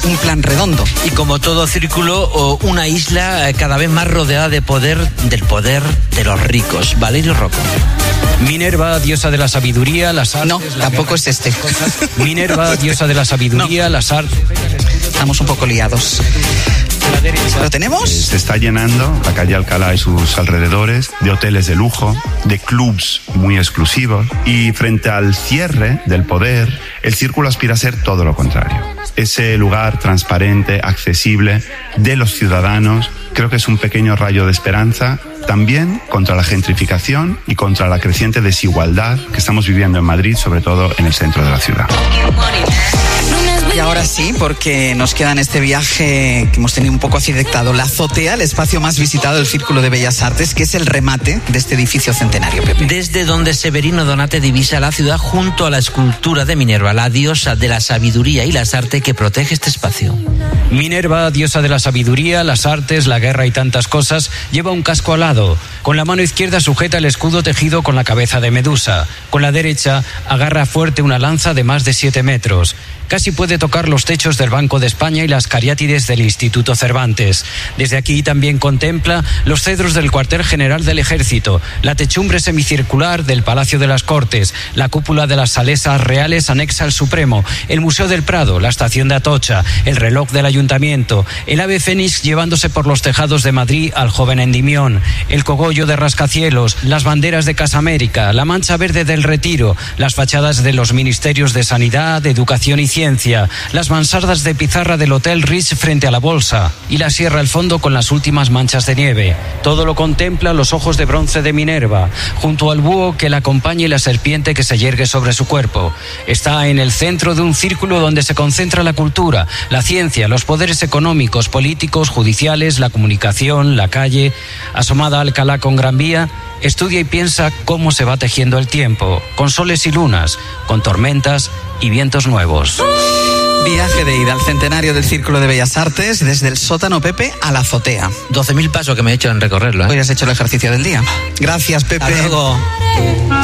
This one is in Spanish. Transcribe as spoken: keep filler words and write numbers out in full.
un plan redondo. Y como todo círculo, una isla cada vez más rodeada de poder, del poder de los ricos. Valerio Rocco. Minerva, diosa de la sabiduría, las artes... No, tampoco es este. Minerva, diosa de la sabiduría, no. las artes... Estamos un poco liados. ¿Lo tenemos? Se está llenando la calle Alcalá y sus alrededores de hoteles de lujo, de clubs muy exclusivos, y frente al cierre del poder, el círculo aspira a ser todo lo contrario. Ese lugar transparente, accesible, de los ciudadanos, creo que es un pequeño rayo de esperanza también contra la gentrificación y contra la creciente desigualdad que estamos viviendo en Madrid, sobre todo en el centro de la ciudad. Y ahora sí, porque nos queda en este viaje que hemos tenido un poco accidentado, la azotea, el espacio más visitado del Círculo de Bellas Artes, que es el remate de este edificio centenario, Pepe. Desde donde Severino Donate divisa la ciudad junto a la escultura de Minerva, la diosa de la sabiduría y las artes que protege este espacio. Minerva, diosa de la sabiduría, las artes, la guerra y tantas cosas, lleva un casco alado. Con la mano izquierda sujeta el escudo tejido con la cabeza de Medusa. Con la derecha agarra fuerte una lanza de más de siete metros. Casi puede tocar los techos del Banco de España y las cariátides del Instituto Cervantes. Desde aquí también contempla los cedros del cuartel general del Ejército, la techumbre semicircular del Palacio de las Cortes, la cúpula de las Salesas Reales anexa al Supremo, el Museo del Prado, la estación de Atocha, el reloj del Ayuntamiento, el ave fénix llevándose por los tejados de Madrid al joven Endimión, el cogollo de Rascacielos, las banderas de Casa América, la mancha verde del Retiro, las fachadas de los ministerios de Sanidad, Educación y Ciencia, las mansardas de pizarra del Hotel Ritz frente a la Bolsa y la sierra al fondo con las últimas manchas de nieve. Todo lo contempla los ojos de bronce de Minerva, junto al búho que la acompaña y la serpiente que se yergue sobre su cuerpo. Está en el centro de un círculo donde se concentra la cultura, la ciencia, los poderes económicos, políticos, judiciales, la comunicación, la calle. Asomada a Alcalá con Gran Vía, estudia y piensa cómo se va tejiendo el tiempo, con soles y lunas, con tormentas y vientos nuevos. Viaje de ida al centenario del Círculo de Bellas Artes, desde el sótano, Pepe, a la azotea. doce mil pasos que me he hecho en recorrerlo, ¿eh? Hoy has hecho el ejercicio del día. Gracias, Pepe. Hasta luego.